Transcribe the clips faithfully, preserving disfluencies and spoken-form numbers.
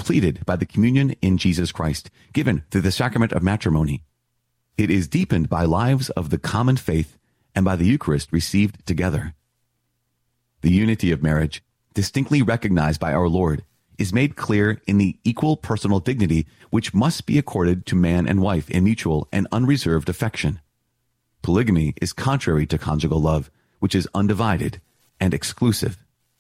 completed by the communion in Jesus Christ, given through the sacrament of matrimony. It is deepened by lives of the common faith and by the Eucharist received together. The unity of marriage, distinctly recognized by our Lord, is made clear in the equal personal dignity which must be accorded to man and wife in mutual and unreserved affection. Polygamy is contrary to conjugal love, which is undivided and exclusive.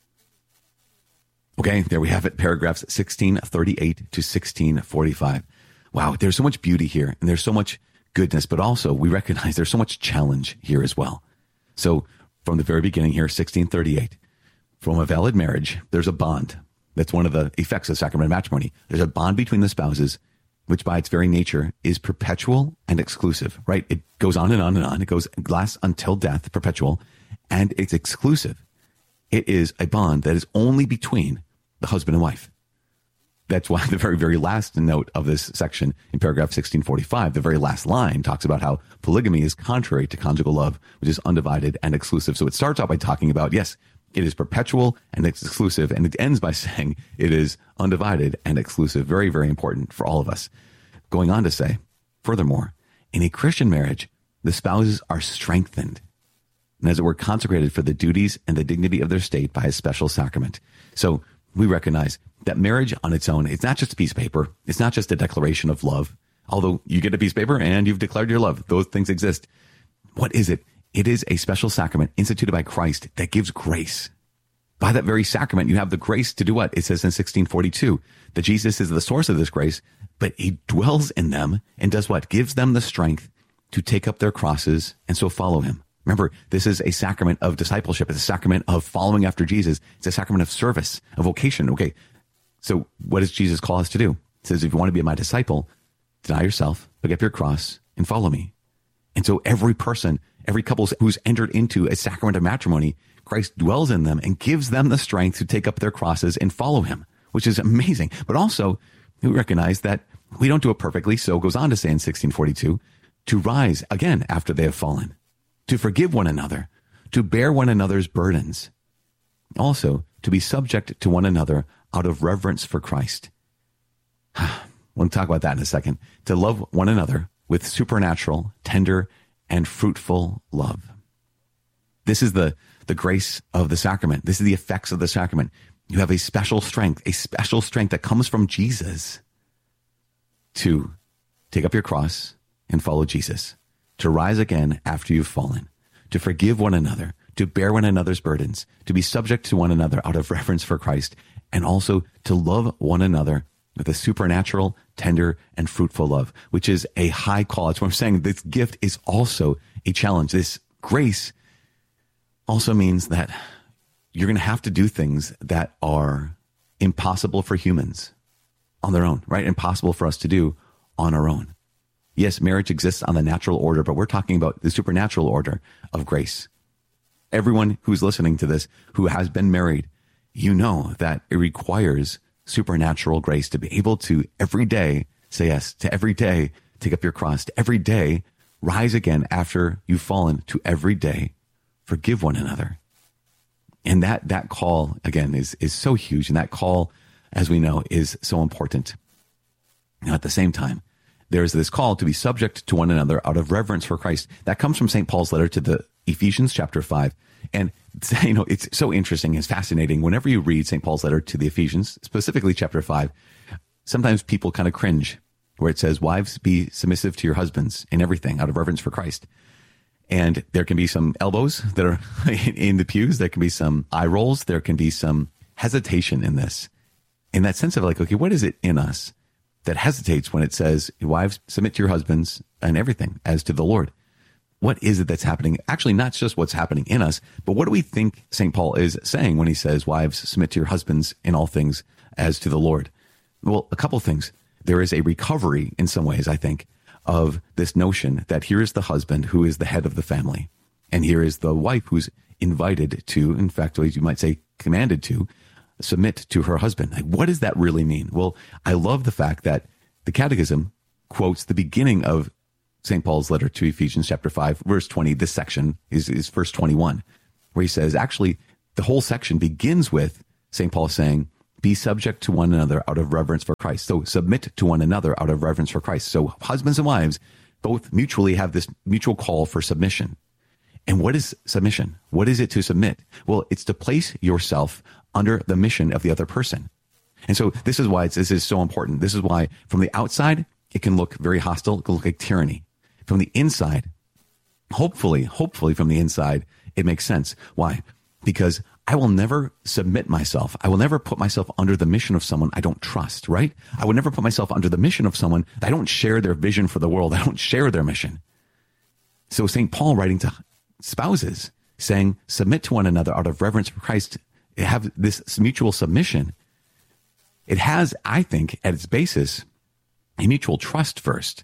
Okay, there we have it, paragraphs sixteen thirty-eight to sixteen forty-five. Wow, there's so much beauty here, and there's so much goodness, but also we recognize there's so much challenge here as well. So from the very beginning here, sixteen thirty-eight, from a valid marriage, there's a bond. That's one of the effects of the sacrament of matrimony. There's a bond between the spouses, which by its very nature is perpetual and exclusive, right? It goes on and on and on. It goes lasts until death, perpetual, and it's exclusive. It is a bond that is only between the husband and wife. That's why the very, very last note of this section in paragraph sixteen forty-five, the very last line talks about how polygamy is contrary to conjugal love, which is undivided and exclusive. So it starts out by talking about, yes, it is perpetual and it's exclusive, and it ends by saying it is undivided and exclusive. Very, very important for all of us. Going on to say, furthermore, in a Christian marriage, the spouses are strengthened and as it were consecrated for the duties and the dignity of their state by a special sacrament. So we recognize that marriage on its own, it's not just a piece of paper. It's not just a declaration of love. Although you get a piece of paper and you've declared your love. Those things exist. What is it? It is a special sacrament instituted by Christ that gives grace. By that very sacrament, you have the grace to do what? It says in sixteen forty-two that Jesus is the source of this grace, but he dwells in them and does what? Gives them the strength to take up their crosses and so follow him. Remember, this is a sacrament of discipleship. It's a sacrament of following after Jesus. It's a sacrament of service, of vocation. Okay, so what does Jesus call us to do? It says, if you want to be my disciple, deny yourself, pick up your cross, and follow me. And so every person, every couple who's entered into a sacrament of matrimony, Christ dwells in them and gives them the strength to take up their crosses and follow him, which is amazing. But also, we recognize that we don't do it perfectly. So it goes on to say in sixteen forty-two, to rise again after they have fallen, to forgive one another, to bear one another's burdens, also to be subject to one another out of reverence for Christ. We'll talk about that in a second. To love one another with supernatural, tender, and fruitful love. This is the, the grace of the sacrament. This is the effects of the sacrament. You have a special strength, a special strength that comes from Jesus to take up your cross and follow Jesus, to rise again after you've fallen, to forgive one another, to bear one another's burdens, to be subject to one another out of reverence for Christ, and also to love one another with a supernatural, tender, and fruitful love, which is a high call. That's what I'm saying. This gift is also a challenge. This grace also means that you're going to have to do things that are impossible for humans on their own, right? Impossible for us to do on our own. Yes, marriage exists on the natural order, but we're talking about the supernatural order of grace. Everyone who's listening to this, who has been married, you know that it requires supernatural grace to be able to every day say yes, to every day take up your cross, to every day rise again after you've fallen, to every day forgive one another. And that that call, again, is is so huge. And that call, as we know, is so important. Now, at the same time, there's this call to be subject to one another out of reverence for Christ. That comes from Saint Paul's letter to the Ephesians chapter five. And, you know, it's so interesting. It's fascinating. Whenever you read Saint Paul's letter to the Ephesians, specifically chapter five, sometimes people kind of cringe where it says, wives, be submissive to your husbands in everything out of reverence for Christ. And there can be some elbows that are in the pews. There can be some eye rolls. There can be some hesitation in this, in that sense of like, okay, what is it in us that hesitates when it says, wives, submit to your husbands and everything as to the Lord? What is it that's happening? Actually, not just what's happening in us, but what do we think Saint Paul is saying when he says, wives, submit to your husbands in all things as to the Lord? Well, a couple of things. There is a recovery in some ways, I think, of this notion that here is the husband who is the head of the family, and here is the wife who's invited to, in fact, you might say commanded to, submit to her husband. Like, what does that really mean? Well, I love the fact that the Catechism quotes the beginning of Saint Paul's letter to Ephesians chapter five, verse twenty. This section is, is verse twenty-one, where he says, actually, the whole section begins with Saint Paul saying, be subject to one another out of reverence for Christ. So submit to one another out of reverence for Christ. So husbands and wives both mutually have this mutual call for submission. And what is submission? What is it to submit? Well, it's to place yourself under the mission of the other person. And so this is why it's, this is so important. This is why from the outside, it can look very hostile. It can look like tyranny. From the inside, hopefully, hopefully from the inside, it makes sense. Why? Because I will never submit myself. I will never put myself under the mission of someone I don't trust, right? I would never put myself under the mission of someone I don't share their vision for the world. I don't share their mission. So Saint Paul writing to spouses saying, submit to one another out of reverence for Christ, have this mutual submission. It has, I think, at its basis, a mutual trust first.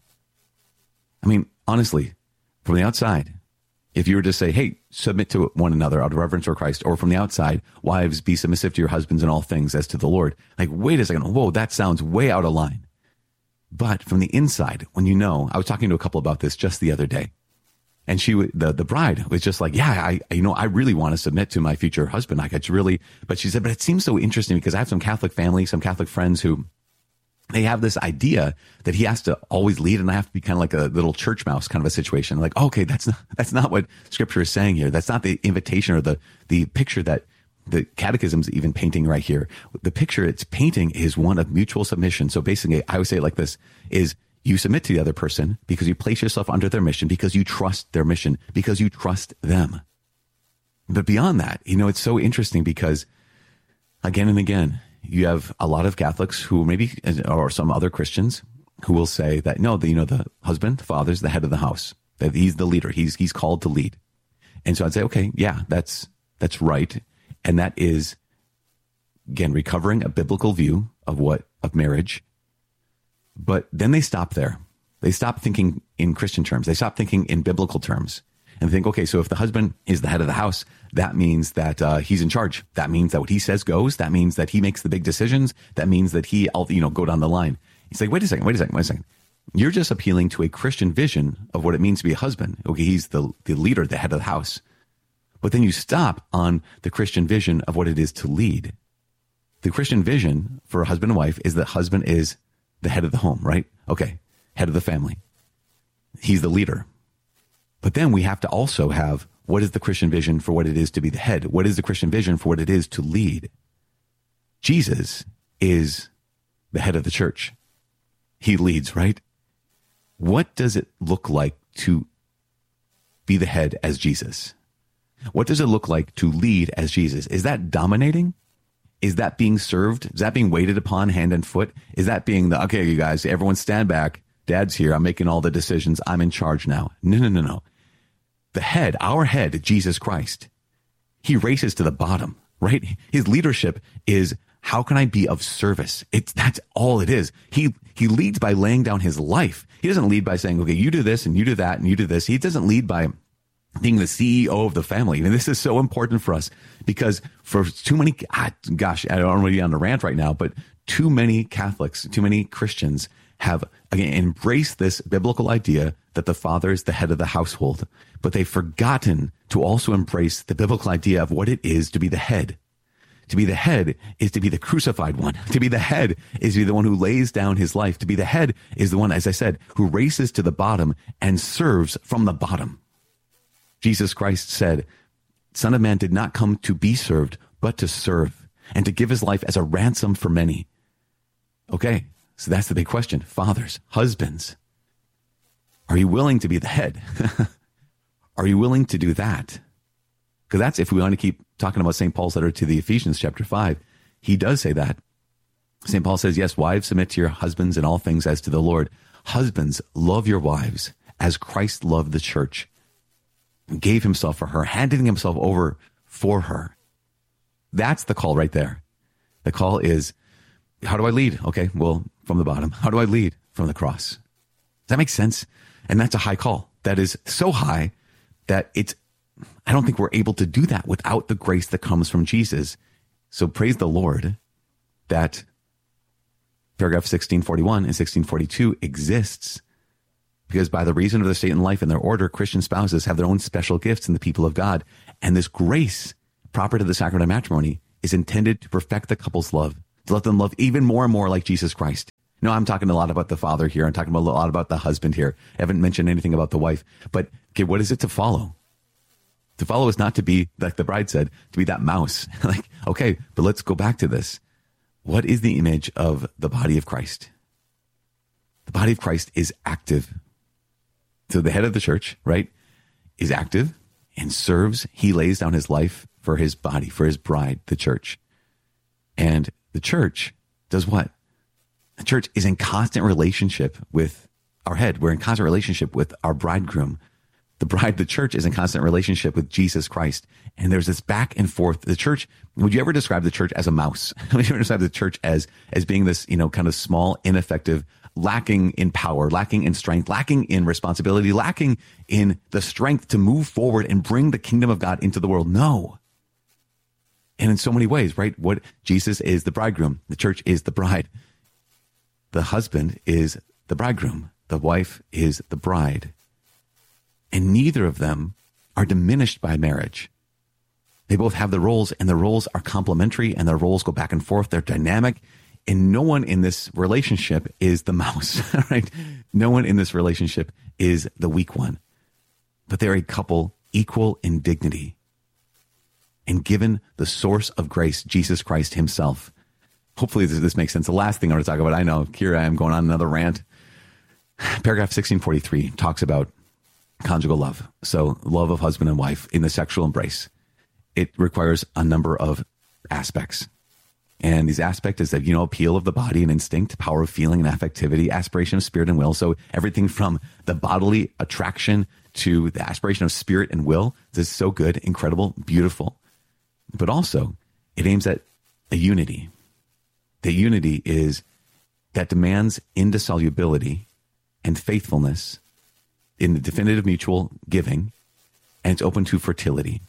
I mean, honestly, from the outside, if you were to say, hey, submit to one another out of reverence for Christ, or from the outside, wives, be submissive to your husbands in all things as to the Lord. Like, wait a second. Whoa, that sounds way out of line. But from the inside, when you know, I was talking to a couple about this just the other day. And she, the, the bride was just like, yeah, I, you know, I really want to submit to my future husband. Like, it's really, but she said, but it seems so interesting because I have some Catholic family, some Catholic friends who they have this idea that he has to always lead, and I have to be kind of like a little church mouse kind of a situation. Like, okay, that's not, that's not what Scripture is saying here. That's not the invitation or the, the picture that the Catechism's even painting right here. The picture it's painting is one of mutual submission. So basically, I would say it like this, is you submit to the other person because you place yourself under their mission, because you trust their mission, because you trust them. But beyond that, you know, it's so interesting because again and again, you have a lot of Catholics who maybe, or some other Christians who will say that, no, the, you know, the husband, the father's the head of the house, that he's the leader. He's, he's called to lead. And so I'd say, okay, yeah, that's, that's right. And that is, again, recovering a biblical view of what, of marriage. But then they stop there. They stop thinking in Christian terms. They stop thinking in biblical terms and think, okay, so if the husband is the head of the house, that means that uh, he's in charge. That means that what he says goes. That means that he makes the big decisions. That means that he, I'll, you know, go down the line. He's like, wait a second, wait a second, wait a second. You're just appealing to a Christian vision of what it means to be a husband. Okay, he's the, the leader, the head of the house. But then you stop on the Christian vision of what it is to lead. The Christian vision for a husband and wife is that husband is the head of the home, right? Okay, head of the family. He's the leader. But then we have to also have, what is the Christian vision for what it is to be the head? What is the Christian vision for what it is to lead? Jesus is the head of the church. He leads, right? What does it look like to be the head as Jesus? What does it look like to lead as Jesus? Is that dominating? Is that being served? Is that being waited upon hand and foot? Is that being the, okay, you guys, everyone stand back. Dad's here. I'm making all the decisions. I'm in charge now. No, no, no, no. The head, our head, Jesus Christ, he races to the bottom, right? His leadership is, how can I be of service? It's, that's all it is. He, he leads by laying down his life. He doesn't lead by saying, okay, you do this and you do that and you do this. He doesn't lead by being the C E O of the family. And this is so important for us because for too many, ah, gosh, I don't want to be on a rant right now, but too many Catholics, too many Christians have, again, embraced this biblical idea that the father is the head of the household, but they've forgotten to also embrace the biblical idea of what it is to be the head. To be the head is to be the crucified one. To be the head is to be the one who lays down his life. To be the head is the one, as I said, who races to the bottom and serves from the bottom. Jesus Christ said, Son of Man did not come to be served, but to serve and to give his life as a ransom for many. Okay, so that's the big question. Fathers, husbands, are you willing to be the head? Are you willing to do that? Because that's, if we want to keep talking about Saint Paul's letter to the Ephesians chapter five, he does say that. Saint Paul says, yes, wives, submit to your husbands in all things as to the Lord. Husbands, love your wives as Christ loved the church, gave himself for her, handing himself over for her. That's the call right there. The call is, how do I lead? Okay, well, from the bottom. How do I lead? From the cross. Does that make sense? And that's a high call. That is so high that it's, I don't think we're able to do that without the grace that comes from Jesus. So praise the Lord that paragraph sixteen forty-one and sixteen forty-two exists, because by the reason of their state in life and their order, Christian spouses have their own special gifts in the people of God. And this grace proper to the sacrament of matrimony is intended to perfect the couple's love, to let them love even more and more like Jesus Christ. No, I'm talking a lot about the father here. I'm talking a lot about the husband here. I haven't mentioned anything about the wife. But okay, what is it to follow? To follow is not to be, like the bride said, to be that mouse. Like, okay, but let's go back to this. What is the image of the body of Christ? The body of Christ is active. So the head of the church, right, is active and serves. He lays down his life for his body, for his bride, the church. And the church does what? The church is in constant relationship with our head. We're in constant relationship with our bridegroom. The bride, the church, is in constant relationship with Jesus Christ. And there's this back and forth. The church, would you ever describe the church as a mouse? Would you ever describe the church as, as being this, you know, kind of small, ineffective, lacking in power, lacking in strength, lacking in responsibility, lacking in the strength to move forward and bring the kingdom of God into the world? No. And in so many ways, right? What Jesus is the bridegroom. The church is the bride. The husband is the bridegroom. The wife is the bride. And neither of them are diminished by marriage. They both have the roles, and the roles are complementary, and their roles go back and forth. They're dynamic, and no one in this relationship is the mouse, right? No one in this relationship is the weak one. But they're a couple equal in dignity. And given the source of grace, Jesus Christ himself. Hopefully this, this makes sense. The last thing I want to talk about, I know, here I am going on another rant. Paragraph sixteen forty-three talks about conjugal love. So love of husband and wife in the sexual embrace. It requires a number of aspects. And these aspects is that, you know, appeal of the body and instinct, power of feeling and affectivity, aspiration of spirit and will. So everything from the bodily attraction to the aspiration of spirit and will. This is so good, incredible, beautiful. But also it aims at a unity. The unity is that demands indissolubility and faithfulness in the definitive mutual giving, and it's open to fertility.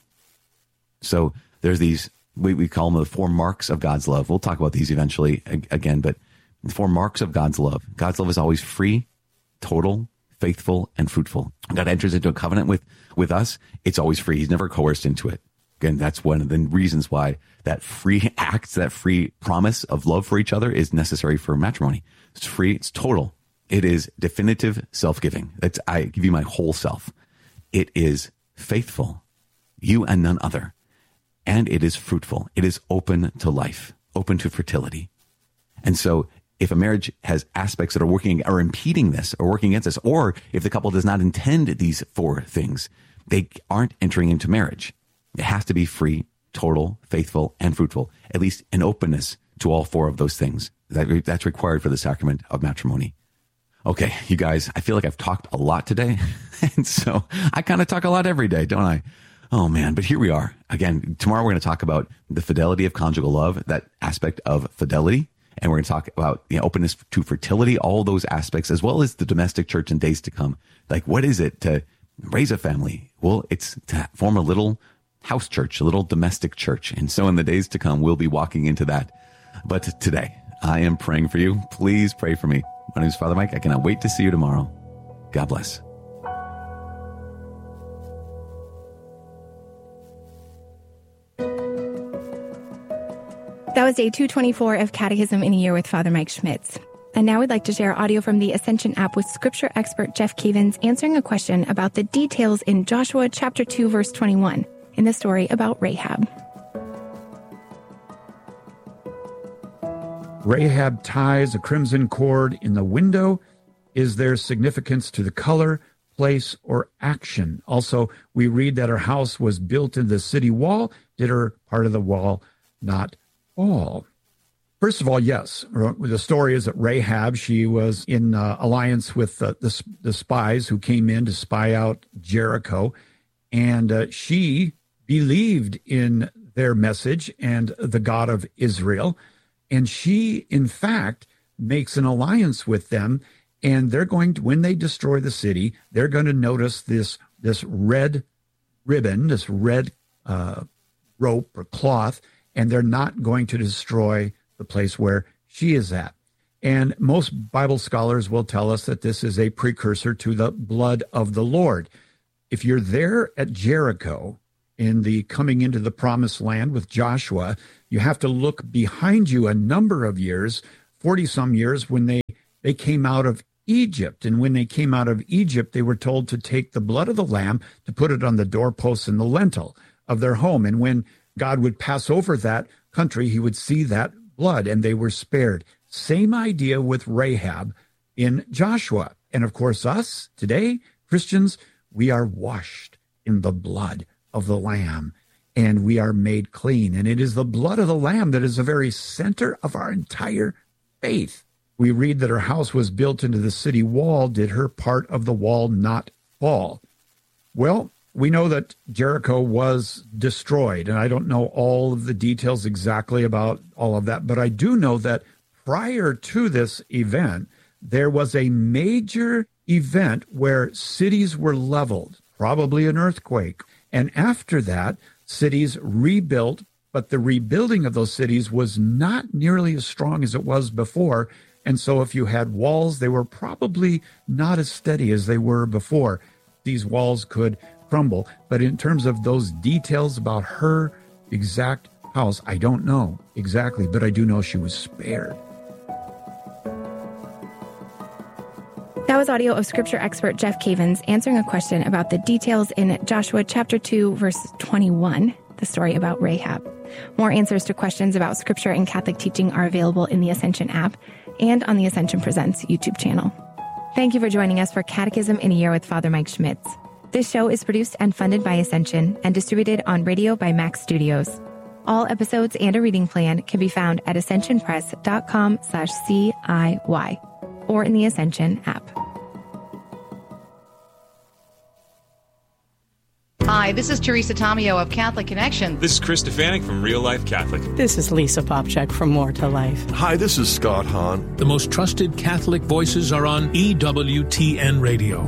So there's these, we, we call them the four marks of God's love. We'll talk about these eventually again, but the four marks of God's love. God's love is always free, total, faithful, and fruitful. God enters into a covenant with, with us. It's always free. He's never coerced into it. Again, that's one of the reasons why that free act, that free promise of love for each other is necessary for matrimony. It's free. It's total. It is definitive self-giving. It's, I give you my whole self. It is faithful, you and none other. And it is fruitful. It is open to life, open to fertility. And so if a marriage has aspects that are working or impeding this or working against this, or if the couple does not intend these four things, they aren't entering into marriage. It has to be free, total, faithful, and fruitful, at least an openness to all four of those things. That, that's required for the sacrament of matrimony. Okay, you guys, I feel like I've talked a lot today. And so I kind of talk a lot every day, don't I? Oh man, but here we are. Again, tomorrow we're going to talk about the fidelity of conjugal love, that aspect of fidelity. And we're going to talk about the, you know, openness to fertility, all those aspects, as well as the domestic church in days to come. Like, what is it to raise a family? Well, it's to form a little house church, a little domestic church. And so in the days to come, we'll be walking into that. But today, I am praying for you. Please pray for me. My name is Father Mike. I cannot wait to see you tomorrow. God bless. That was day two twenty-four of Catechism in a Year with Father Mike Schmitz. And now we'd like to share audio from the Ascension app with scripture expert Jeff Cavins answering a question about the details in Joshua chapter two, verse twenty-one, in the story about Rahab. Rahab ties a crimson cord in the window. Is there significance to the color, place, or action? Also, we read that her house was built in the city wall. Did her part of the wall not fall? First of all, yes. The story is that Rahab, she was in uh, alliance with uh, the, the spies who came in to spy out Jericho, and uh, she believed in their message and the God of Israel. And she, in fact, makes an alliance with them, and they're going to, when they destroy the city, they're going to notice this, this red ribbon, this red uh, rope or cloth, and they're not going to destroy the place where she is at. And most Bible scholars will tell us that this is a precursor to the blood of the Lord. If you're there at Jericho in the coming into the promised land with Joshua, you have to look behind you a number of years, forty-some years, when they, they came out of Egypt. And when they came out of Egypt, they were told to take the blood of the lamb to put it on the doorposts and the lintel of their home. And when God would pass over that country, he would see that blood, and they were spared. Same idea with Rahab in Joshua. And of course, us today, Christians, we are washed in the blood of the Lamb, and we are made clean. And it is the blood of the Lamb that is the very center of our entire faith. We read that her house was built into the city wall. Did her part of the wall not fall? Well, we know that Jericho was destroyed, and I don't know all of the details exactly about all of that, but I do know that prior to this event, there was a major event where cities were leveled, probably an earthquake. And after that, cities rebuilt, but the rebuilding of those cities was not nearly as strong as it was before. And so if you had walls, they were probably not as steady as they were before. These walls could crumble. But in terms of those details about her exact house, I don't know exactly, but I do know she was spared. That was audio of scripture expert Jeff Cavins answering a question about the details in Joshua chapter two, verse twenty-one, the story about Rahab. More answers to questions about scripture and Catholic teaching are available in the Ascension app and on the Ascension Presents YouTube channel. Thank you for joining us for Catechism in a Year with Father Mike Schmitz. This show is produced and funded by Ascension and distributed on radio by Max Studios. All episodes and a reading plan can be found at ascensionpress.com slash CIY or in the Ascension app. Hi, this is Teresa Tomeo of Catholic Connection. This is Chris Stefanik from Real Life Catholic. This is Lisa Popchak from More to Life. Hi, this is Scott Hahn. The most trusted Catholic voices are on E W T N Radio.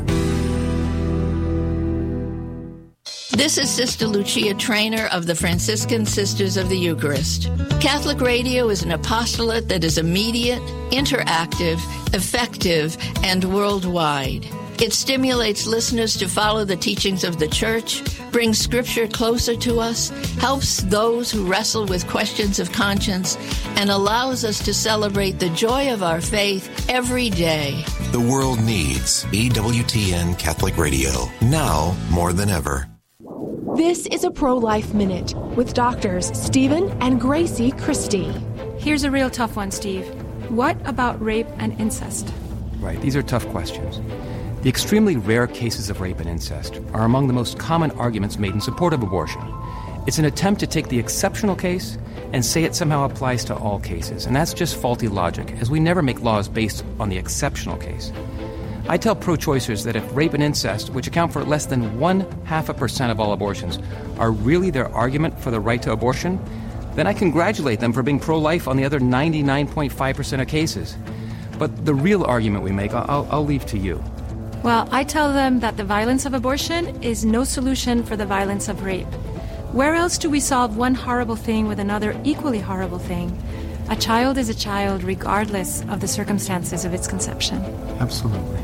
This is Sister Lucia Trainer of the Franciscan Sisters of the Eucharist. Catholic radio is an apostolate that is immediate, interactive, effective, and worldwide. It stimulates listeners to follow the teachings of the Church, brings Scripture closer to us, helps those who wrestle with questions of conscience, and allows us to celebrate the joy of our faith every day. The world needs E W T N Catholic Radio, now more than ever. This is a Pro-Life Minute with doctors Stephen and Gracie Christie. Here's a real tough one, Steve. What about rape and incest? Right, these are tough questions. The extremely rare cases of rape and incest are among the most common arguments made in support of abortion. It's an attempt to take the exceptional case and say it somehow applies to all cases, and that's just faulty logic, as we never make laws based on the exceptional case. I tell pro-choicers that if rape and incest, which account for less than one half a percent of all abortions, are really their argument for the right to abortion, then I congratulate them for being pro-life on the other ninety-nine point five percent of cases. But the real argument we make, I'll, I'll leave to you. Well, I tell them that the violence of abortion is no solution for the violence of rape. Where else do we solve one horrible thing with another equally horrible thing? A child is a child regardless of the circumstances of its conception. Absolutely.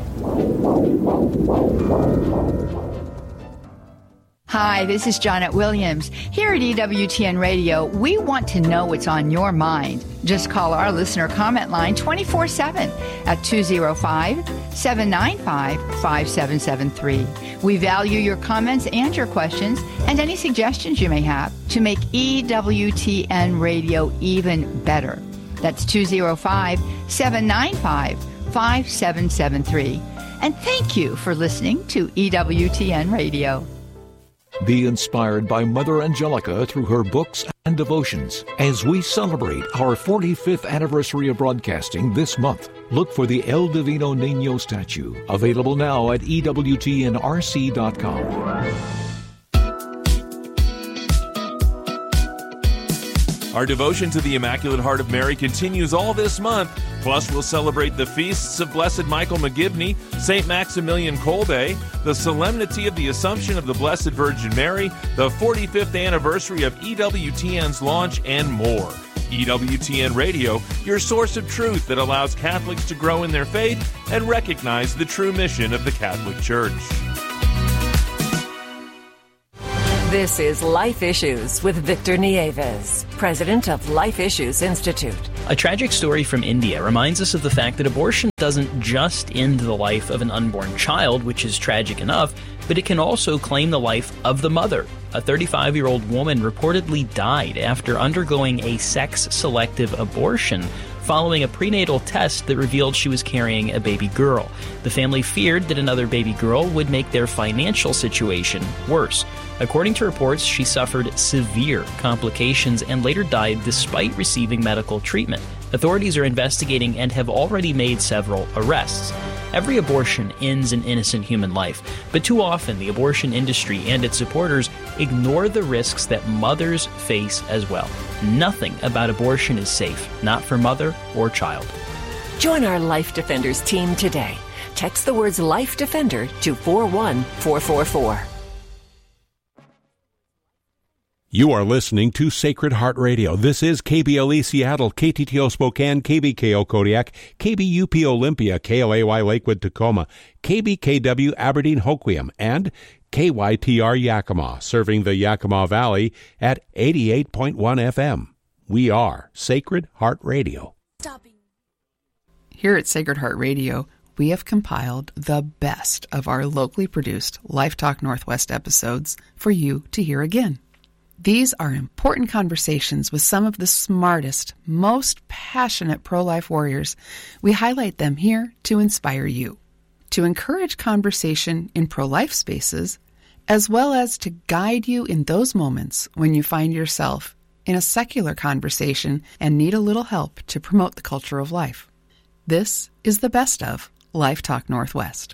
Hi, this is Janet Williams. Here at E W T N Radio, we want to know what's on your mind. Just call our listener comment line twenty-four seven at two oh five, seven nine five, five seven seven three. We value your comments and your questions and any suggestions you may have to make E W T N Radio even better. That's two oh five, seven nine five, five seven seven three. And thank you for listening to E W T N Radio. Be inspired by Mother Angelica through her books and devotions. As we celebrate our forty-fifth anniversary of broadcasting this month, look for the El Divino Niño statue, available now at E W T N R C dot com. Our devotion to the Immaculate Heart of Mary continues all this month. Plus, we'll celebrate the feasts of Blessed Michael McGivney, Saint Maximilian Kolbe, the Solemnity of the Assumption of the Blessed Virgin Mary, the forty-fifth anniversary of E W T N's launch, and more. E W T N Radio, your source of truth that allows Catholics to grow in their faith and recognize the true mission of the Catholic Church. This is Life Issues with Victor Nieves, president of Life Issues Institute. A tragic story from India reminds us of the fact that abortion doesn't just end the life of an unborn child, which is tragic enough, but it can also claim the life of the mother. A thirty-five-year-old woman reportedly died after undergoing a sex-selective abortion following a prenatal test that revealed she was carrying a baby girl. The family feared that another baby girl would make their financial situation worse. According to reports, she suffered severe complications and later died despite receiving medical treatment. Authorities are investigating and have already made several arrests. Every abortion ends an innocent human life, but too often the abortion industry and its supporters ignore the risks that mothers face as well. Nothing about abortion is safe, not for mother or child. Join our Life Defenders team today. Text the words Life Defender to four one four four four. You are listening to Sacred Heart Radio. This is K B L E Seattle, K T T O Spokane, K B K O Kodiak, K B U P Olympia, K L A Y Lakewood Tacoma, K B K W Aberdeen Hoquiam, and K Y T R Yakima, serving the Yakima Valley at eighty-eight point one F M. We are Sacred Heart Radio. Here at Sacred Heart Radio, we have compiled the best of our locally produced Life Talk Northwest episodes for you to hear again. These are important conversations with some of the smartest, most passionate pro-life warriors. We highlight them here to inspire you, to encourage conversation in pro-life spaces, as well as to guide you in those moments when you find yourself in a secular conversation and need a little help to promote the culture of life. This is the best of Life Talk Northwest.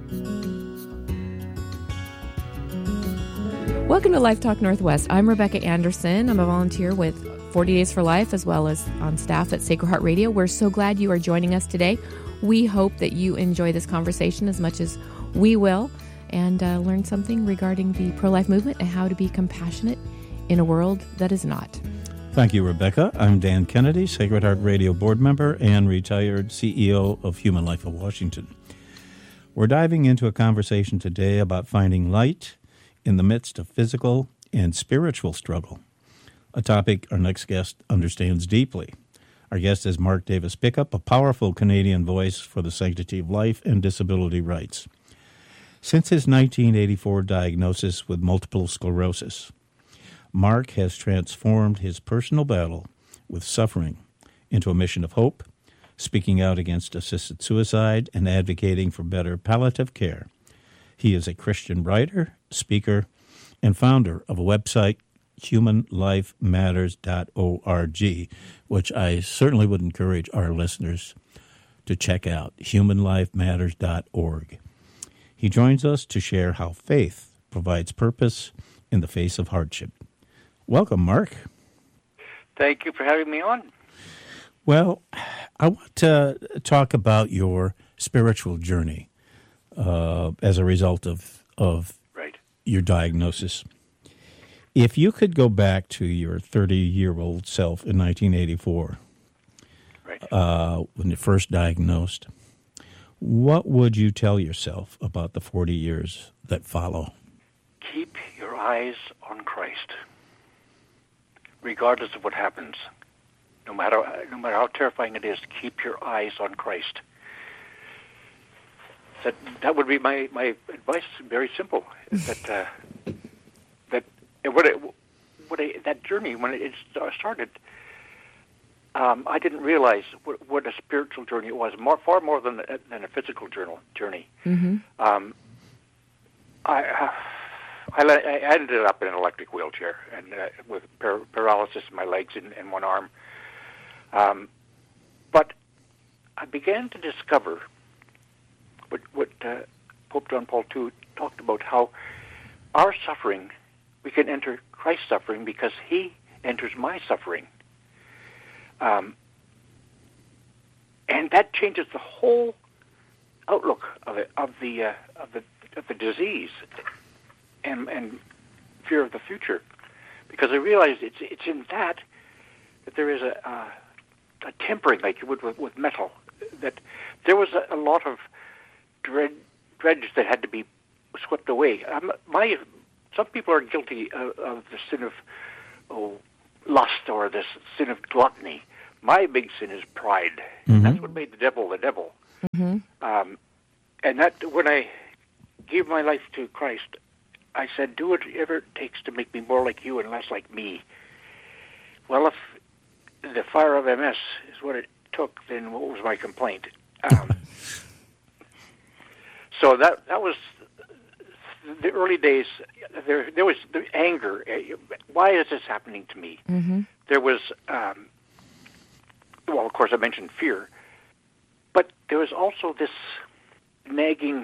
Welcome to Life Talk Northwest. I'm Rebecca Anderson. I'm a volunteer with forty Days for Life as well as on staff at Sacred Heart Radio. We're so glad you are joining us today. We hope that you enjoy this conversation as much as we will and uh, learn something regarding the pro-life movement and how to be compassionate in a world that is not. Thank you, Rebecca. I'm Dan Kennedy, Sacred Heart Radio board member and retired C E O of Human Life of Washington. We're diving into a conversation today about finding light in the midst of physical and spiritual struggle, a topic our next guest understands deeply. Our guest is Mark Davis Pickup, a powerful Canadian voice for the sanctity of life and disability rights. Since his nineteen eighty-four diagnosis with multiple sclerosis, Mark has transformed his personal battle with suffering into a mission of hope, speaking out against assisted suicide and advocating for better palliative care. He is a Christian writer, speaker, and founder of a website, human life matters dot org, which I certainly would encourage our listeners to check out, human life matters dot org. He joins us to share how faith provides purpose in the face of hardship. Welcome, Mark. Thank you for having me on. Well, I want to talk about your spiritual journey uh, as a result of, of right. your diagnosis. If you could go back to your thirty-year-old self in nineteen eighty-four, right. uh, when you first diagnosed, what would you tell yourself about the forty years that follow? Keep your eyes on Christ, regardless of what happens. No matter no matter how terrifying it is, keep your eyes on Christ. That that would be my, my advice. Very simple. That uh, that what it, what I, that journey when it started, um, I didn't realize what, what a spiritual journey it was. More far more than than a physical journal journey. Mm-hmm. Um, I. Uh, I, I ended up in an electric wheelchair and uh, with par- paralysis in my legs and, and one arm. Um, but I began to discover what, what uh, Pope John Paul the Second talked about, how our suffering, we can enter Christ's suffering because he enters my suffering. Um, and that changes the whole outlook of it, of the uh, of the of the disease. And, and fear of the future, because I realized it's it's in that that there is a a, a tempering, like you would with, with metal. That there was a, a lot of dread, dredge that had to be swept away. Um, my some people are guilty of, of the sin of oh, lust or this sin of gluttony. My big sin is pride. Mm-hmm. That's what made the devil the devil. Mm-hmm. Um, and that when I gave my life to Christ, I said, do whatever it takes to make me more like you and less like me. Well, if the fire of M S is what it took, then what was my complaint? Um, so that that was the early days. There, there was the anger. Why is this happening to me? Mm-hmm. There was, um, well, of course, I mentioned fear, but there was also this nagging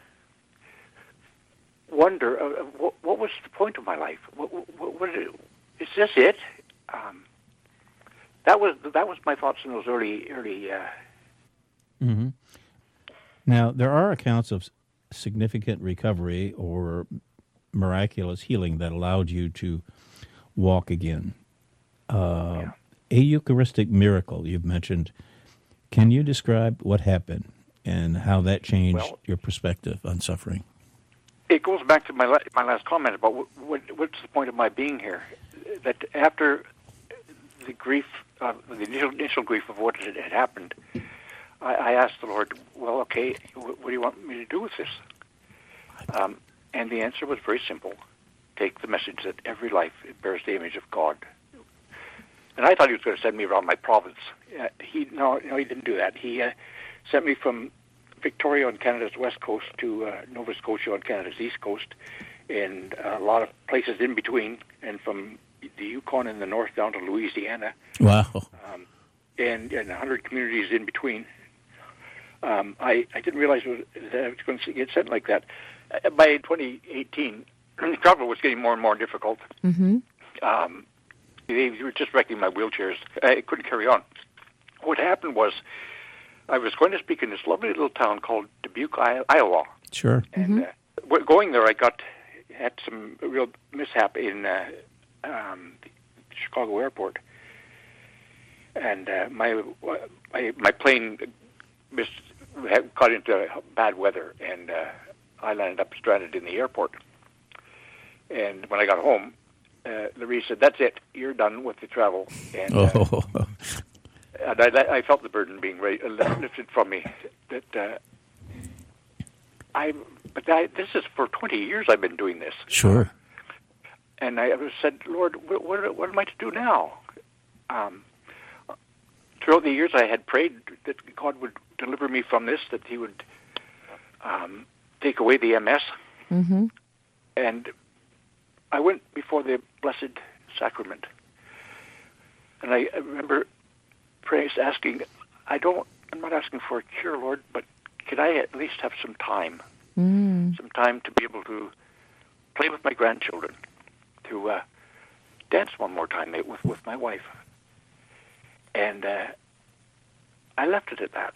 wonder of, of what, what was the point of my life? What, what, what is, is this it? Um, that was that was my thoughts in those early early. Uh... Mm-hmm. Now there are accounts of significant recovery or miraculous healing that allowed you to walk again. Uh, yeah. A Eucharistic miracle you've mentioned. Can you describe what happened and how that changed well, your perspective on suffering? It goes back to my la- my last comment about what, what, what's the point of my being here. That after the grief, uh, the initial, initial grief of what had, had happened, I, I asked the Lord, well, okay, what, what do you want me to do with this? Um, and the answer was very simple. Take the message that every life bears the image of God. And I thought he was going to send me around my province. Uh, he no, no, he didn't do that. He uh, sent me from Victoria on Canada's west coast to uh, Nova Scotia on Canada's east coast, and a lot of places in between, and from the Yukon in the north down to Louisiana. Wow. Um, and, and one hundred communities in between. Um, I, I didn't realize that I was going to get sent like that. Uh, by twenty eighteen, travel was getting more and more difficult. Mm-hmm. Um, they were just wrecking my wheelchairs. I couldn't carry on. What happened was I was going to speak in this lovely little town called Dubuque, Iowa. Sure. And uh, going there, I got had some real mishap in uh, um, the Chicago airport, and uh, my my my plane missed, had, got into bad weather, and uh, I landed up stranded in the airport. And when I got home, uh, Larry said, "That's it. You're done with the travel." And, uh, oh. and I, I felt the burden being lifted from me. That uh, I, but I, this is for twenty years. I've been doing this. Sure. And I said, "Lord, what, what, what am I to do now?" Um, throughout the years, I had prayed that God would deliver me from this, that He would um, take away the M S. Mm-hmm. And I went before the Blessed Sacrament, and I, I remember praying, asking, "I don't. I'm not asking for a cure, Lord, but could I at least have some time, mm. some time to be able to play with my grandchildren, to uh, dance one more time with with my wife?" And uh, I left it at that.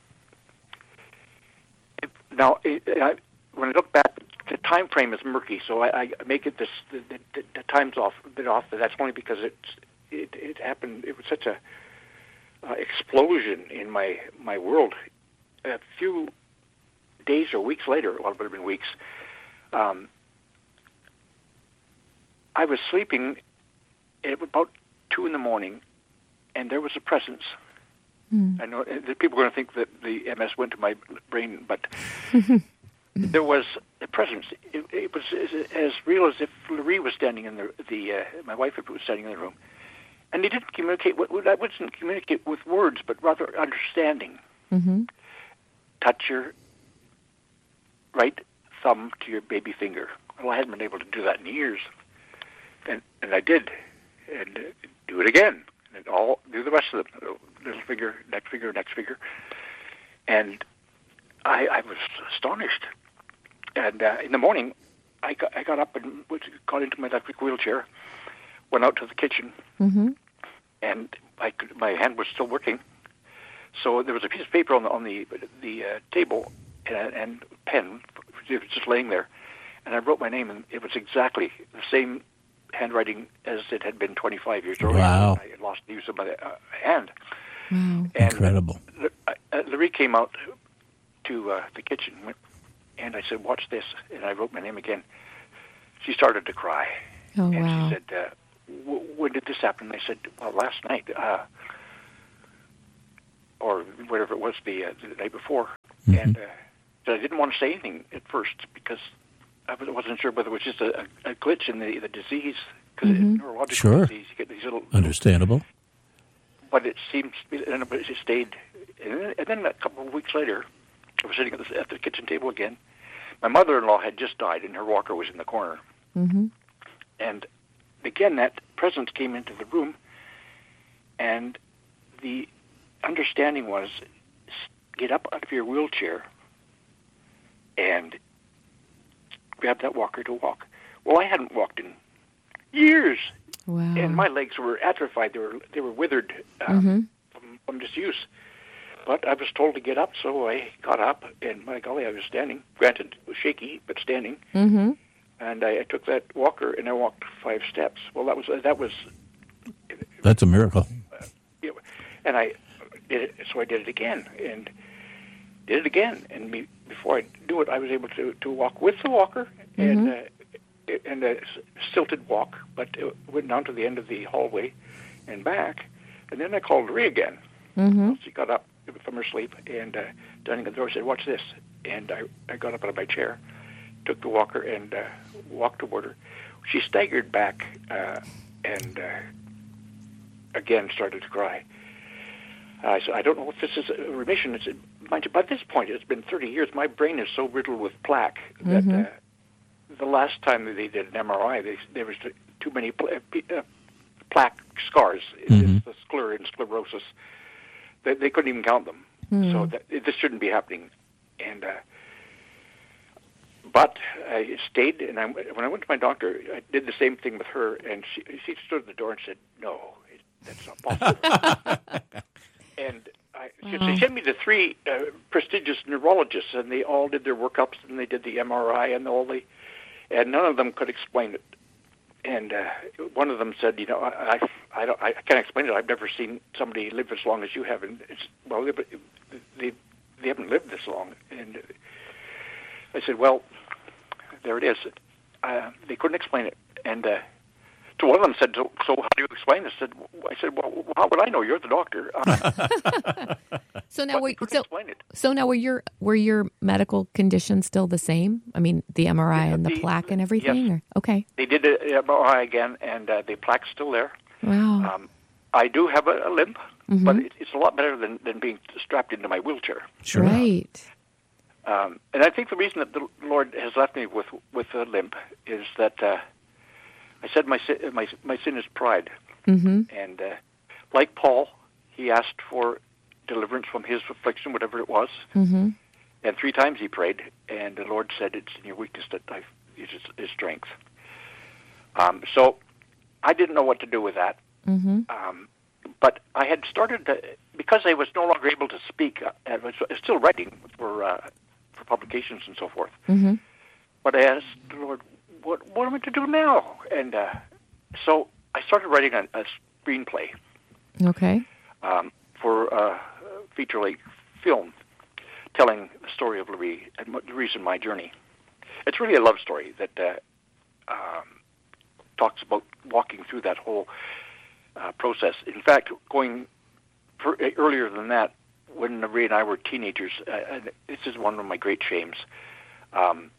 It, now, it, I, when I look back, the time frame is murky, so I, I make it this the, the, the time's off a bit off, but that's only because it's it, it happened. It was such a uh, explosion in my my world. A few days or weeks later, well, it would have been weeks. Um, I was sleeping at about two in the morning, and there was a presence. Mm. I know the people are going to think that the M S went to my brain, but there was a presence. It, it was as real as if Larry was standing in the the uh, my wife was standing in the room, and he didn't communicate. I wasn't communicate with words, but rather understanding. Mm-hmm. Touch your right thumb to your baby finger. Well, I hadn't been able to do that in years, and and I did, and uh, do it again, and all do the rest of them. Little finger, next finger, next finger, and I, I was astonished. And uh, in the morning, I got, I got up and got into my electric wheelchair, went out to the kitchen, mm-hmm. and I could, my hand was still working. So there was a piece of paper on the on the the uh, table and, and a pen. It was just laying there, and I wrote my name, and it was exactly the same handwriting as it had been twenty-five years earlier. Wow. I had lost the use of my uh, hand. Wow. And incredible. Uh, Larry came out to uh, the kitchen, and I said, "Watch this," and I wrote my name again. she started to cry. Oh, and wow. she said, uh, w- when did this happen? I said, well, last night, uh, or whatever it was, the, uh, the night before. Mm-hmm. And uh, so I didn't want to say anything at first because I wasn't sure whether it was just a, a glitch in the, the disease, because Mm-hmm. it's neurological Sure. disease. You get these little... Understandable. But it seems, and it stayed. And then, and then a couple of weeks later, I was sitting at the, at the kitchen table again. My mother-in-law had just died, and her walker was in the corner. Mm-hmm. And again, that presence came into the room, and the understanding was, get up out of your wheelchair and grab that walker to walk. Well, I hadn't walked in years, wow. and my legs were atrophied. They were they were withered um, Mm-hmm. from, from disuse. But I was told to get up, so I got up, and my golly, I was standing. Granted, it was shaky, but standing. Mm-hmm. And I, I took that walker, and I walked five steps. Well, that was that was. That's a miracle. Uh, you know, and I did it, so I did it again, and did it again. And be, before I do it, I was able to, to walk with the walker, and uh, and a stilted walk, but it went down to the end of the hallway and back. And then I called Ray again. Mm-hmm. She got up from her sleep and uh, standing at the door said, "Watch this." And I, I got up out of my chair, took the walker, and uh, walked toward her. She staggered back uh, and uh, again started to cry. Uh, so I don't know if this is a remission. It's, mind you, by this point, it's been thirty years. My brain is so riddled with plaque that Mm-hmm. uh, the last time that they did an M R I, they, there was too many pl- uh, plaque scars. Mm-hmm. It's the scler and sclerosis. They, they couldn't even count them. Mm. So that, this shouldn't be happening. And uh, but I stayed, and I, when I went to my doctor, I did the same thing with her, and she, she stood at the door and said, "No, it, that's not possible." And I, wow. They sent me to three uh, prestigious neurologists, and they all did their workups, and they did the M R I and all the, and none of them could explain it. And uh, one of them said, "You know, I, I, I, don't, I can't explain it. I've never seen somebody live as long as you have." And it's, well, they, they, they haven't lived this long. And I said, "Well, there it is." Uh, they couldn't explain it, and uh, so one of them said, "So, so how do you explain this?" I said, "I said, well, how would I know? You're the doctor." Uh, so now, were, so, explain it. so now, were your were your medical conditions still the same? I mean, the M R I yeah, and the, the plaque and everything. Yes. Or? Okay. They did the M R I again, and uh, the plaque's still there. Wow. Um, I do have a, a limp, mm-hmm. but it, it's a lot better than, than being strapped into my wheelchair. Sure. Right. Um, and I think the reason that the Lord has left me with with a limp is that uh, I said my sin, my my sin is pride, mm-hmm. and uh, like Paul, he asked for deliverance from his affliction, whatever it was, mm-hmm. and three times he prayed, and the Lord said, "It's in your weakness that I is His strength." Um, so I didn't know what to do with that, mm-hmm. um, but I had started to, because I was no longer able to speak. I was still writing for. Uh, for publications and so forth. Mm-hmm. But I asked the Lord, what, what am I to do now? And uh, so I started writing a, a screenplay okay. um, for a feature-length film telling the story of Louis and the reason my journey. It's really a love story that uh, um, talks about walking through that whole uh, process. In fact, going per, earlier than that, when Ray and I were teenagers, uh, and this is one of my great shames. Um,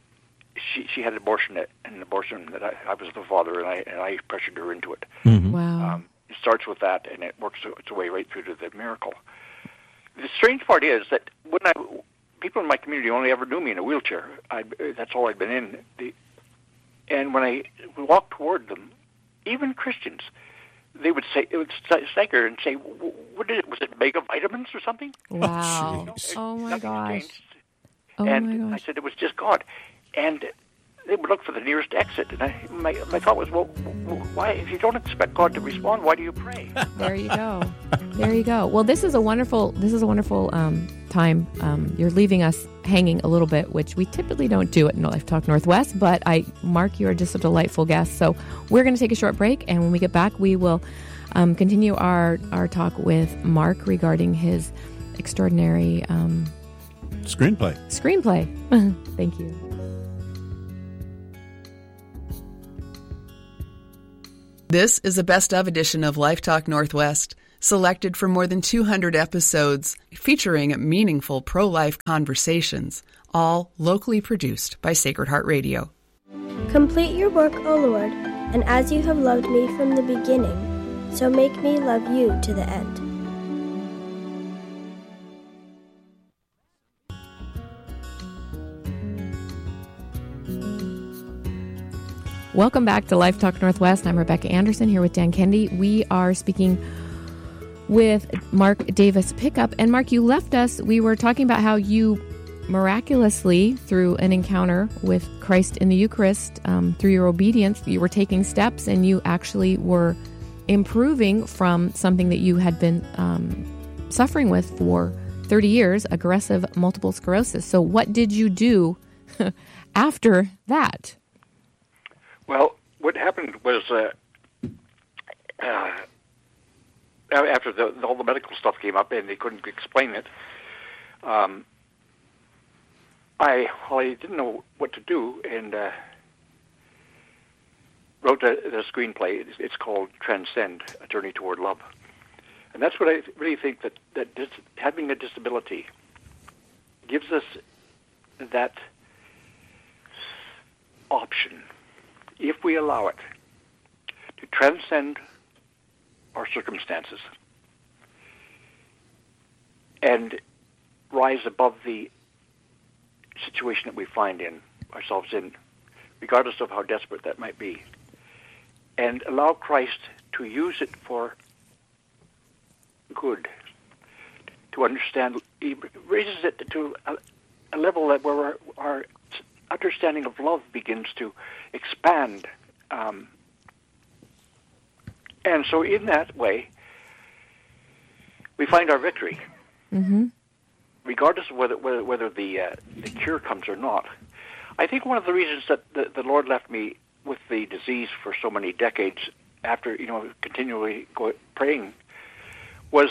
she she had an abortion, an abortion that I, I was the father, and I and I pressured her into it. Mm-hmm. Wow! Um, it starts with that, and it works its way right through to the miracle. The strange part is that when I people in my community only ever knew me in a wheelchair. I, that's all I'd been in. The, and when I walked toward them, even Christians, they would say, it would stagger and say, "What is it? Was it mega vitamins or something?" Wow! You know, oh my gosh! Oh and my gosh. I said it was just God, and they would look for the nearest exit. And I, my my thought was, well, why? If you don't expect God to respond, why do you pray? There you go. There you go. Well, this is a wonderful. This is a wonderful um, time. Um, you're leaving us hanging a little bit, which we typically don't do at No Life Talk Northwest. But I, Mark, you are just a delightful guest. So we're going to take a short break, and when we get back, we will um, continue our our talk with Mark regarding his extraordinary um, screenplay. Screenplay. Thank you. This is a best-of edition of Life Talk Northwest, selected from more than two hundred episodes featuring meaningful pro-life conversations, all locally produced by Sacred Heart Radio. Complete your work, O Lord, and as you have loved me from the beginning, so make me love you to the end. Welcome back to Life Talk Northwest. I'm Rebecca Anderson here with Dan Kennedy. We are speaking with Mark Davis Pickup. And Mark, you left us. We were talking about how you miraculously, through an encounter with Christ in the Eucharist, um, through your obedience, you were taking steps and you actually were improving from something that you had been um, suffering with for thirty years, aggressive multiple sclerosis. So what did you do after that? Well, what happened was uh, uh, after the, all the medical stuff came up and they couldn't explain it, um, I well, I didn't know what to do and uh, wrote the, the screenplay. It's, it's called Transcend, A Journey Toward Love. And that's what I really think, that, that dis- having a disability gives us that option, if we allow it, to transcend our circumstances and rise above the situation that we find in ourselves in, regardless of how desperate that might be, and allow Christ to use it for good, to understand. He raises it to a, a level that where our, our understanding of love begins to expand. Um, and so in that way, we find our victory, mm-hmm. regardless of whether whether, whether the uh, the cure comes or not. I think one of the reasons that the, the Lord left me with the disease for so many decades, after you know continually go, praying, was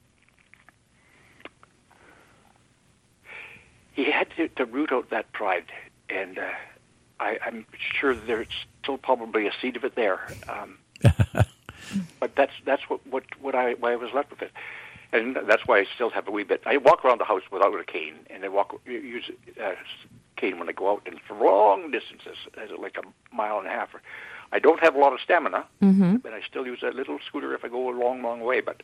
he had to, to root out that pride. And uh, I, I'm sure there's still probably a seed of it there, um, but that's that's what what, what I why I was left with it, and that's why I still have a wee bit. I walk around the house without a cane, and I walk use a cane when I go out, and for long distances, like a mile and a half. I don't have a lot of stamina, mm-hmm. but I still use that little scooter if I go a long, long way. But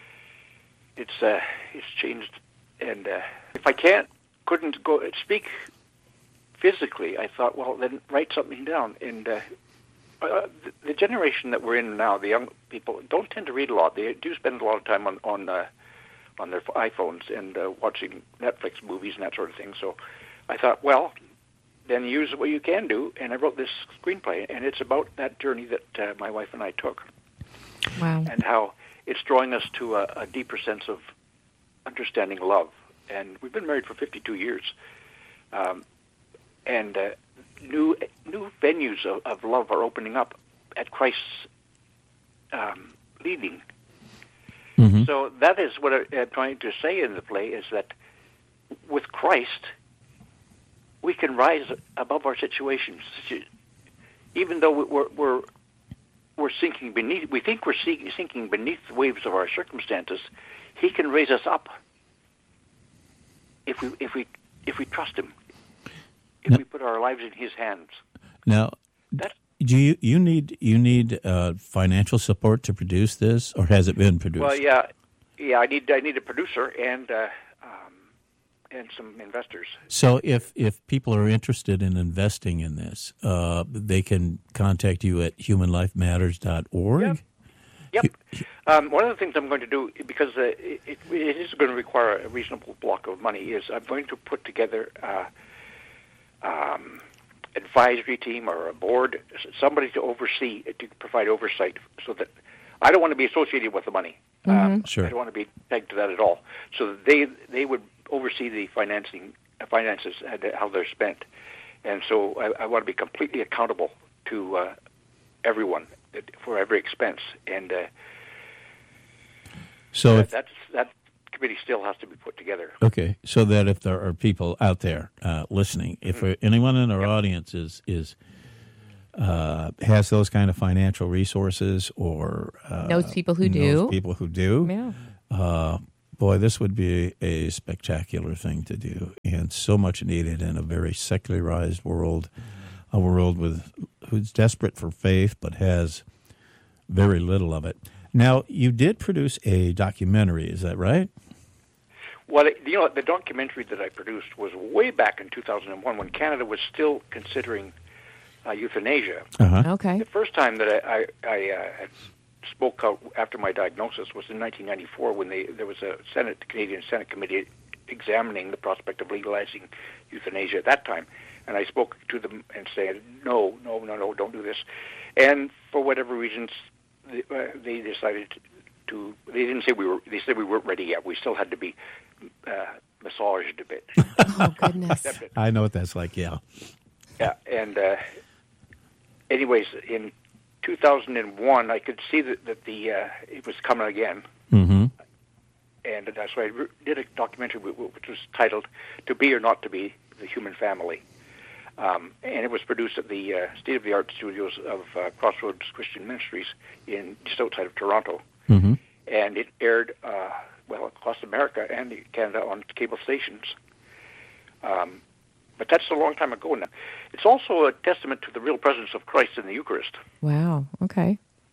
it's uh, it's changed, and uh, if I can't couldn't go speak physically, I thought, well, then write something down. And uh, uh, the, the generation that we're in now, the young people, don't tend to read a lot. They do spend a lot of time on on, uh, on their iPhones and uh, watching Netflix movies and that sort of thing. So I thought, well, then use what you can do. And I wrote this screenplay, and it's about that journey that uh, my wife and I took. Wow. And how it's drawing us to a, a deeper sense of understanding love. And we've been married for fifty-two years. Um, And uh, new new venues of, of love are opening up at Christ's um, leading. Mm-hmm. So that is what I'm trying to say in the play, is that with Christ, we can rise above our situations. Even though we're we're, we're sinking beneath, we think we're sinking beneath the waves of our circumstances, He can raise us up if we if we if we trust Him. If now, we put our lives in His hands. Now, That's, do you you need you need uh, financial support to produce this, or has it been produced? well, yeah, yeah. I need I need a producer and uh, um, and some investors. So, if if people are interested in investing in this, uh, they can contact you at human life matters dot org. Yep. Yep. Um, one of the things I'm going to do, because uh, it, it, it is going to require a reasonable block of money, is I'm going to put together. Uh, Um, advisory team or a board, somebody to oversee, to provide oversight, so that I don't want to be associated with the money. Mm-hmm. Um, sure. I don't want to be pegged to that at all. So that they they would oversee the financing uh, finances and how they're spent, and so I, I want to be completely accountable to uh, everyone for every expense. And uh, so that, if, that's that committee still has to be put together. Okay, so that if there are people out there uh, listening, if mm-hmm. anyone in our yep. audience is is uh, has those kind of financial resources or uh, knows people who knows do. people who do. Yeah. Uh, boy, this would be a spectacular thing to do, and so much needed in a very secularized world, a world with who's desperate for faith but has very little of it. Now, you did produce a documentary, is that right? Well, you know, the documentary that I produced was way back in two thousand one when Canada was still considering uh, euthanasia. Uh-huh. Okay. The first time that I, I, I uh, spoke out after my diagnosis was in nineteen ninety-four when they, there was a Senate, Canadian Senate committee examining the prospect of legalizing euthanasia at that time. And I spoke to them and said, no, no, no, no, don't do this. And for whatever reasons, they, uh, they decided to, they didn't say we were, they said we weren't ready yet. We still had to be uh, massaged a bit. Oh, goodness. I know what that's like, yeah. Yeah, and uh, anyways, in two thousand one, I could see that, that the uh, it was coming again. Mm-hmm. And that's why I re- did a documentary which was titled "To Be or Not to Be: The Human Family," um, and it was produced at the uh, state-of-the-art studios of uh, Crossroads Christian Ministries in just outside of Toronto. Mm-hmm. And it aired uh, well across America and Canada on cable stations. Um, but that's a long time ago now. It's also a testament to the real presence of Christ in the Eucharist. Wow. Okay.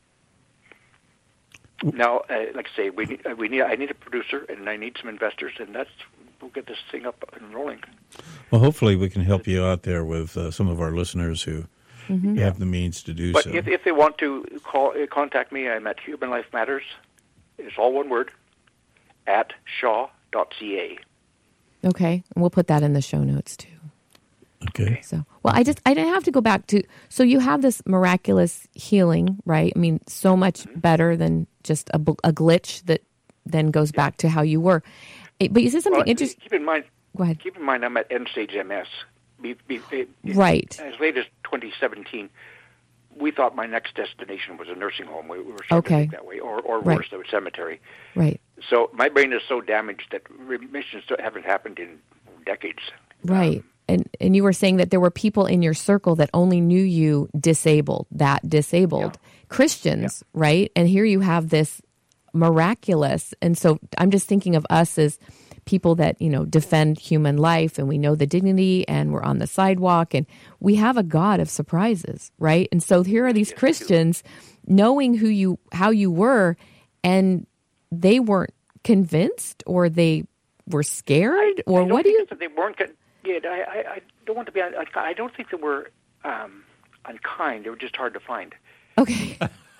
Now, uh, like I say, we need, uh, we need. I need a producer, and I need some investors, and that's we'll get this thing up and rolling. Well, hopefully we can help you out there with uh, some of our listeners who mm-hmm. have the means to do but so. But if, if they want to call, uh, contact me, I'm at Human Life Matters. It's all one word, at shaw dot c a. Okay, and we'll put that in the show notes too. Okay. So, well, I just I didn't have to go back to. So you have this miraculous healing, right? I mean, so much mm-hmm. better than just a, a glitch that then goes yeah. back to how you were. It, but you said something well, interesting. Keep in mind. Go ahead. Keep in mind, I'm at end stage M S. Be, be, be, right. As late as twenty seventeen, we thought my next destination was a nursing home. We, we were starting okay. to think that way, or, or right. worse, a cemetery. Right. So my brain is so damaged that remissions haven't happened in decades. Right. Um, and and you were saying that there were people in your circle that only knew you disabled, that disabled yeah. Christians, yeah. right? And here you have this miraculous. And so I'm just thinking of us as people that, you know, defend human life, and we know the dignity, and we're on the sidewalk, and we have a God of surprises, right? And so here are these yes, Christians knowing who you, how you were, and they weren't convinced, or they were scared, or I don't what do think you? They weren't. Yeah, I, I, I don't want to be. I don't think they were um, unkind. They were just hard to find. Okay.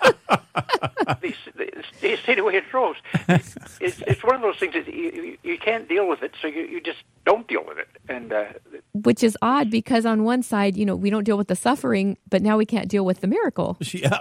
they, they, they stayed away at droves. It's, it's one of those things that you, you can't deal with it, so you, you just don't deal with it. And uh, which is odd, because on one side, you know, we don't deal with the suffering, but now we can't deal with the miracle. Yeah.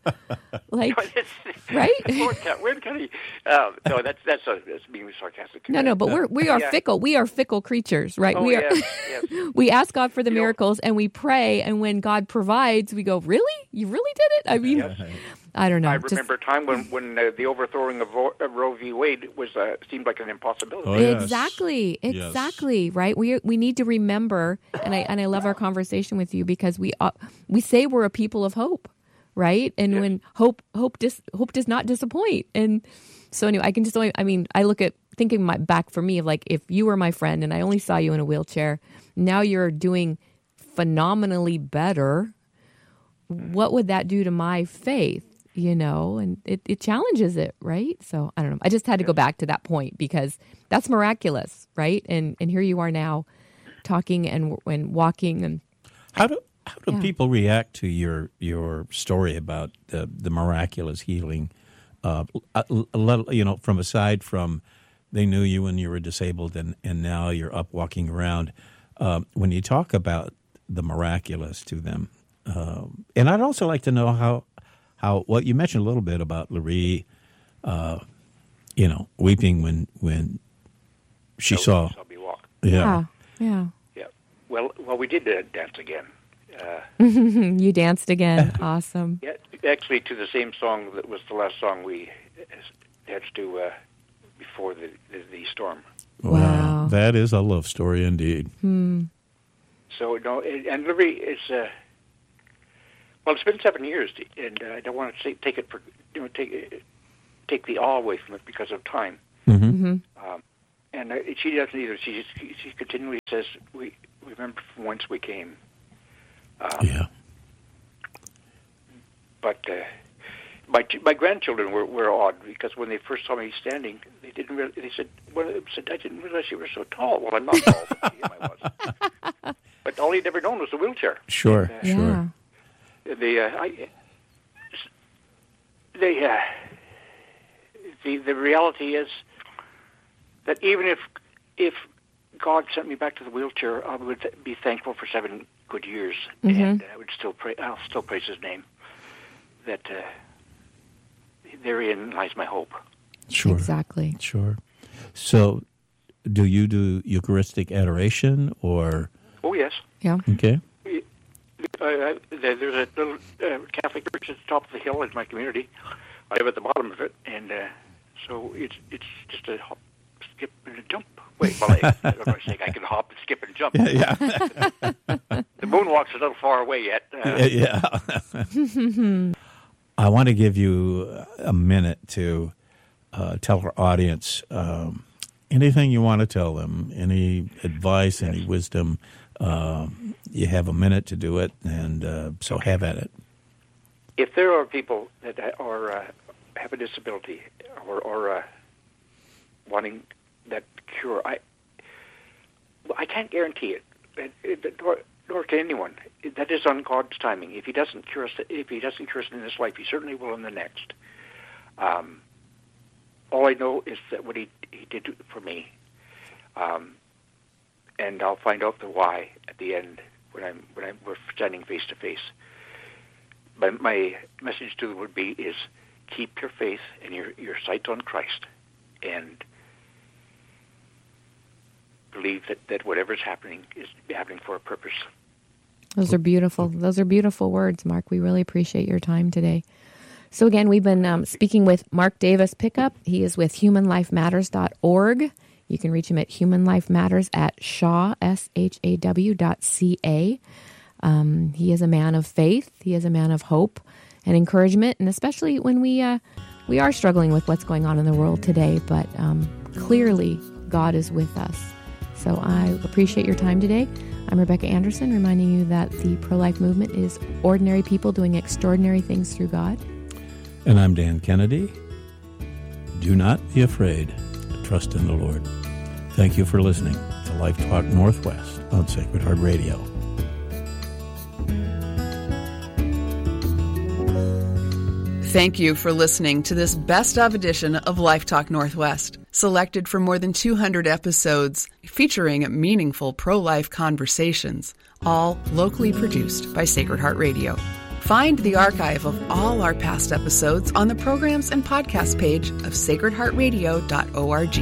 Like, right? Where can he? Uh, no, that's that's, uh, that's being sarcastic. No, no, but we're we are yeah. fickle. We are fickle creatures, right? Oh, we are. yes, yes. We ask God for the you miracles, know, and we pray, and when God provides, we go, "Really? You really did it?" I mean, yes. I don't know. I just, remember a time when when uh, the overthrowing of, Ro- of Roe v. Wade was uh, seemed like an impossibility. Oh, yes. Exactly, exactly, yes. right? We we need to remember, and I and I love our conversation with you, because we uh, we say we're a people of hope, right? And yes. when hope hope dis, hope does not disappoint, and so anyway, I can just only, I mean, I look at thinking my back for me of like, if you were my friend and I only saw you in a wheelchair, now you're doing phenomenally better. What would that do to my faith? You know, and it, it challenges it, right? So I don't know. I just had to go back to that point, because that's miraculous, right? And and here you are now, talking and and walking. And how do how do yeah. people react to your your story about the the miraculous healing? Uh, a, a little, you know, from aside from they knew you when you were disabled, and and now you're up walking around. Uh, when you talk about the miraculous to them, uh, and I'd also like to know how. How well you mentioned a little bit about Larry, uh, you know, weeping when when she no, saw. saw me walk. Yeah, yeah, yeah. Well, well, we did uh, dance again. Uh, you danced again. Awesome. Yeah, actually, to the same song that was the last song we danced to uh, before the, the the storm. Wow. Wow, that is a love story indeed. Hmm. So no, and Larry is. Uh, Well, it's been seven years, and uh, I don't want to say, take it for you know take take the awe away from it because of time. Mm-hmm. Mm-hmm. Um, and uh, she doesn't either. She just, she continually says, "We remember from whence we came." Um, yeah. But uh, my my grandchildren were, were odd because when they first saw me standing, they didn't. Really, they said, "One of them said, I didn't realize you were so tall." Well, I'm not tall, but I was. But all he'd ever known was the wheelchair. Sure, and, uh, sure. The uh, I, the uh, the the reality is that even if if God sent me back to the wheelchair, I would be thankful for seven good years, Mm-hmm. and I would still pray. I'll still praise His name. That uh, therein lies my hope. Sure. Exactly. Sure. So, do you do Eucharistic adoration or? Oh yes. Yeah. Okay. Uh, uh, there's a little uh, Catholic church at the top of the hill in my community. I live at the bottom of it, and uh, so it's it's just a hop, skip, and a jump. Wait, well, I, I don't know what I I can hop and skip and jump. Yeah. The moonwalk's a little far away yet. Uh, yeah. I want to give you a minute to uh, tell our audience um, anything you want to tell them, any advice, any wisdom. Uh, you have a minute to do it, and uh, so have at it. If there are people that are uh, have a disability or, or uh, wanting that cure, I I can't guarantee it, it, it nor, nor can anyone. That is on God's timing. If He doesn't cure us, if He doesn't cure us in this life, He certainly will in the next. Um, all I know is that what He He did for me. Um, And I'll find out the why at the end when I'm when I'm we're standing face to face. My my message to them would be is keep your faith and your your sight on Christ, and believe that, that whatever's happening is happening for a purpose. Those are beautiful. Those are beautiful words, Mark. We really appreciate your time today. So again, we've been um, speaking with Mark Davis Pickup. He is with human life matters dot org. You can reach him at Human Life Matters at shaw, S H A W dot C A. Um, he is a man of faith. He is a man of hope and encouragement, and especially when we uh, we are struggling with what's going on in the world today, but um, clearly God is with us. So I appreciate your time today. I'm Rebecca Anderson, reminding you that the pro-life movement is ordinary people doing extraordinary things through God. And I'm Dan Kennedy. Do not be afraid. Trust in the Lord. Thank you for listening to Life Talk Northwest on Sacred Heart Radio. Thank you for listening to this best of edition of Life Talk Northwest, selected from more than two hundred episodes featuring meaningful pro-life conversations, all locally produced by Sacred Heart Radio. Find the archive of all our past episodes on the programs and podcast page of sacred heart radio dot org.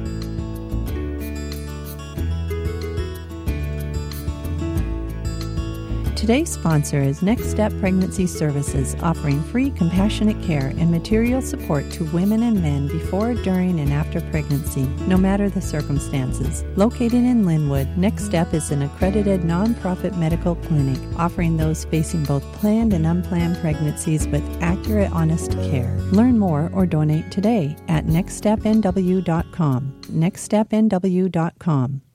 Today's sponsor is Next Step Pregnancy Services, offering free compassionate care and material support to women and men before, during, and after pregnancy, no matter the circumstances. Located in Linwood, Next Step is an accredited nonprofit medical clinic offering those facing both planned and unplanned pregnancies with accurate, honest care. Learn more or donate today at next step n w dot com. next step n w dot com.